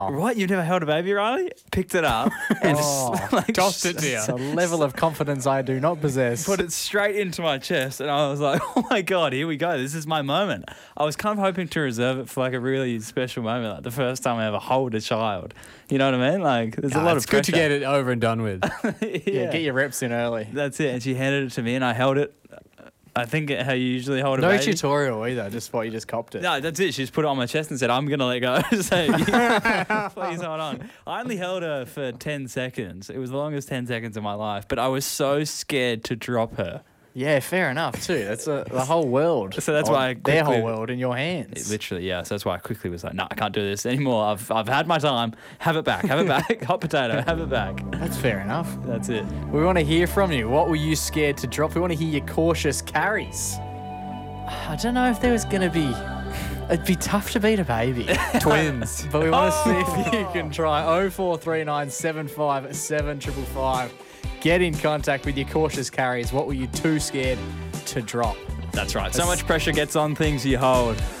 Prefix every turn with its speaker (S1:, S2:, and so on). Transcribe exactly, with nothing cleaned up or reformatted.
S1: What? You've never held a baby, Riley? Picked it up and
S2: Oh,
S1: just, like,
S3: tossed it to you.
S2: It's a level of confidence I do not possess.
S1: put it straight into my chest, and I was like, oh my God, here we go. This is my moment. I was kind of hoping to reserve it for like a really special moment, like the first time I ever hold a child. You know what I mean? Like, there's a
S3: Ah,
S1: lot
S3: it's
S1: of
S3: good to
S1: pressure.
S3: get it over and done with.
S1: yeah.
S2: yeah, get your reps in early.
S1: That's it. And she handed it to me, and I held it. I think how you usually hold a
S2: No
S1: baby.
S2: tutorial either, just what you just copped it.
S1: No, that's it. She just put it on my chest and said, I'm going to let go. So, you- please hold on. I only held her for ten seconds. It was the longest ten seconds of my life, but I was so scared to drop her.
S2: Yeah, fair enough too. That's a, the whole world.
S1: So that's
S2: Or
S1: why I
S2: their whole
S1: quickly-
S2: world in your hands.
S1: Literally, yeah. So that's why I quickly was like, no, I can't do this anymore. I've, I've had my time. Have it back. Have it back. Hot potato. Have it back.
S2: That's fair enough.
S1: That's it.
S2: We want to hear from you. What were you scared to drop? We want to hear your cautious carries. I don't know if there was going to be... It'd be tough to beat a baby.
S3: Twins.
S2: But we want to see if you can try oh four three nine seven five seven five five. Get in contact with your cautious carries. What were you too scared to drop?
S1: That's right. So much pressure gets on things you hold.